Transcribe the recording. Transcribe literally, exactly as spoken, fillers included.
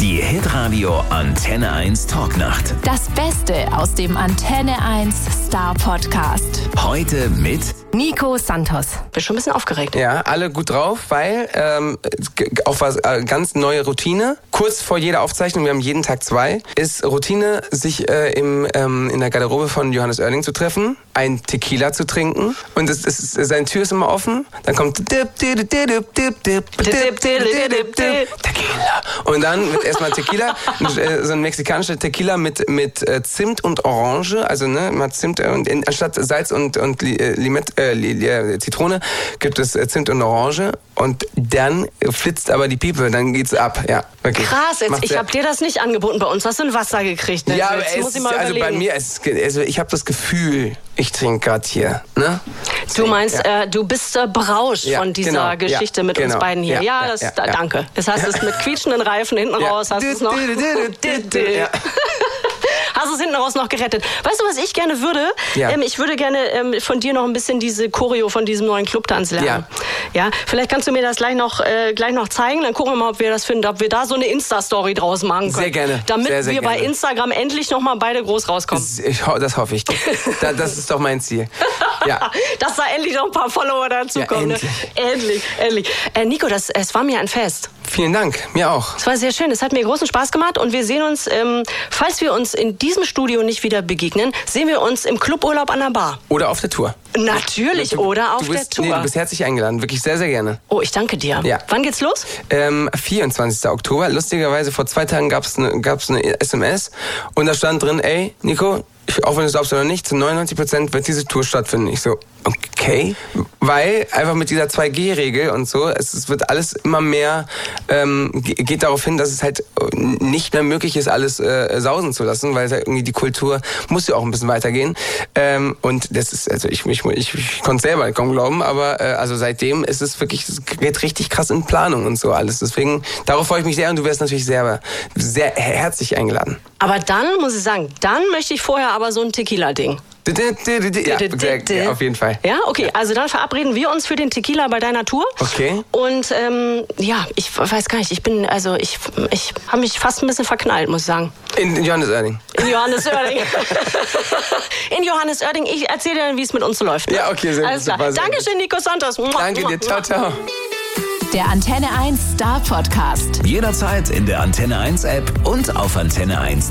Die Hitradio Antenne eins Talknacht. Das Beste aus dem Antenne eins Star Podcast. Heute mit Nico Santos. Bin schon ein bisschen aufgeregt. Ja, alle gut drauf, weil ähm, auf was äh, ganz neue Routine. Kurz vor jeder Aufzeichnung, wir haben jeden Tag zwei, ist Routine, sich äh, im, ähm, in der Garderobe von Johannes Oerding zu treffen, ein Tequila zu trinken und es, es, es, seine Tür ist immer offen. Dann kommt Tequila und dann wird erstmal Tequila, so ein mexikanischer Tequila mit mit Zimt und Orange, also ne, man hat Zimt und in, anstatt Salz und und Limette, äh, Zitrone gibt es Zimt und Orange und dann flitzt aber die Piepe, dann geht's ab, ja. Okay. Krass, jetzt, ich habe dir das nicht angeboten bei uns. Hast du ein Wasser gekriegt? Ne? Ja, aber jetzt es muss ich ist, mal also bei überlegen. mir, es, also ich habe das Gefühl, ich trinke gerade hier, ne? Du meinst, ja. äh, du bist äh, berauscht Ja, von dieser genau, Geschichte ja, mit genau, uns beiden hier. ja, Ja, ja, das, ja, da, ja. danke. Das heißt, es mit quietschenden Reifen hinten Ja. raus hast du es noch. Ja. Hast du es hinten raus noch gerettet. Weißt du, was ich gerne würde? Ja. Ähm, ich würde gerne ähm, von dir noch ein bisschen diese Choreo von diesem neuen Clubtanz lernen. Ja. Ja, vielleicht kannst du mir das gleich noch, äh, gleich noch zeigen. Dann gucken wir mal, ob wir das finden, ob wir da so eine Insta-Story draus machen können. Sehr gerne. Damit sehr, sehr wir gerne. bei Instagram endlich noch mal beide groß rauskommen. Das, ich, ho- das hoffe ich. Das, das ist doch mein Ziel. Ja. Dass da endlich noch ein paar Follower dazukommen. Ja, ne? Endlich, endlich. Äh, Nico, das, es war mir ein Fest. Vielen Dank, mir auch. Es war sehr schön, es hat mir großen Spaß gemacht und wir sehen uns, ähm, falls wir uns in diesem Studio nicht wieder begegnen, sehen wir uns im Cluburlaub an der Bar. Oder auf der Tour. Natürlich, Du- oder auf du bist, der Tour. Nee, du bist herzlich eingeladen, wirklich sehr, sehr gerne. Oh, ich danke dir. Ja. Wann geht's los? Ähm, vierundzwanzigster Oktober. Lustigerweise, vor zwei Tagen gab es eine gab's eine S M S und da stand drin, ey, Nico, ich, auch wenn du es glaubst oder nicht, zu neunundneunzig Prozent wird diese Tour stattfinden. Ich so, okay. Weil einfach mit dieser zwei G Regel und so, es, es wird alles immer mehr, ähm, ge- geht darauf hin, dass es halt nicht mehr möglich ist, alles äh, sausen zu lassen, weil es halt irgendwie die Kultur muss ja auch ein bisschen weitergehen. Ähm, und das ist, also ich, ich, ich, ich konnte selber kaum glauben, aber äh, also seitdem ist es wirklich, es geht richtig krass in Planung und so alles. Deswegen, darauf freue ich mich sehr und du wirst natürlich sehr, sehr herzlich eingeladen. Aber dann muss ich sagen, dann möchte ich vorher aber so ein Tequila-Ding. Ja, sehr, auf jeden Fall. Ja, okay. Also dann verabreden wir uns für den Tequila bei deiner Tour. Okay. Und ähm, ja, ich weiß gar nicht, ich bin, also ich, ich habe mich fast ein bisschen verknallt, muss ich sagen. In Johannes Oerding. In Johannes Oerding. In Johannes Oerding. Ich erzähle dir, wie es mit uns so läuft. Ne? Ja, okay, sehr Alles klar. super, sehr Dankeschön, Nico Santos. Danke dir, ciao, ciao. Der Antenne eins Star Podcast. jederzeit in der Antenne eins App und auf antenne eins